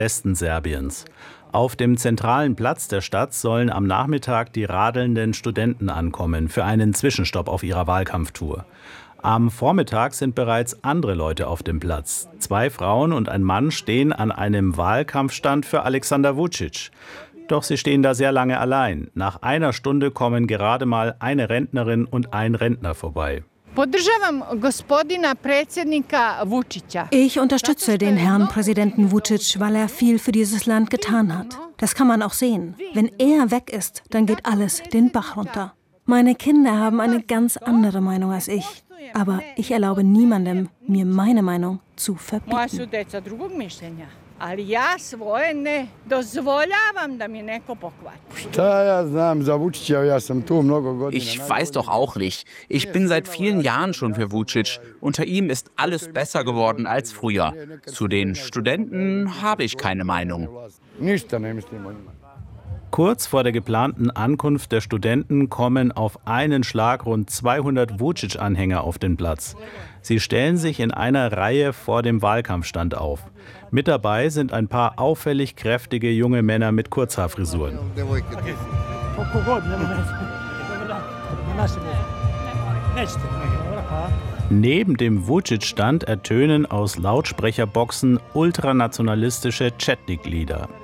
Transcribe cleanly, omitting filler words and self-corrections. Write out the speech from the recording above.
Westen Serbiens. Auf dem zentralen Platz der Stadt sollen am Nachmittag die radelnden Studenten ankommen für einen Zwischenstopp auf ihrer Wahlkampftour. Am Vormittag sind bereits andere Leute auf dem Platz. 2 Frauen und ein Mann stehen an einem Wahlkampfstand für Aleksandar Vučić. Doch sie stehen da sehr lange allein. Nach einer Stunde kommen gerade mal eine Rentnerin und ein Rentner vorbei. Ich unterstütze den Herrn Präsidenten Vučić, weil er viel für dieses Land getan hat. Das kann man auch sehen. Wenn er weg ist, dann geht alles den Bach runter. Meine Kinder haben eine ganz andere Meinung als ich. Aber ich erlaube niemandem, mir meine Meinung zu verbieten. Ich weiß doch auch nicht. Ich bin seit vielen Jahren schon für Vučić. Unter ihm ist alles besser geworden als früher. Zu den Studenten habe ich keine Meinung. Kurz vor der geplanten Ankunft der Studenten kommen auf einen Schlag rund 200 Vučić-Anhänger auf den Platz. Sie stellen sich in einer Reihe vor dem Wahlkampfstand auf. Mit dabei sind ein paar auffällig kräftige junge Männer mit Kurzhaarfrisuren. Neben dem Vučić-Stand ertönen aus Lautsprecherboxen ultranationalistische Četnik-Lieder.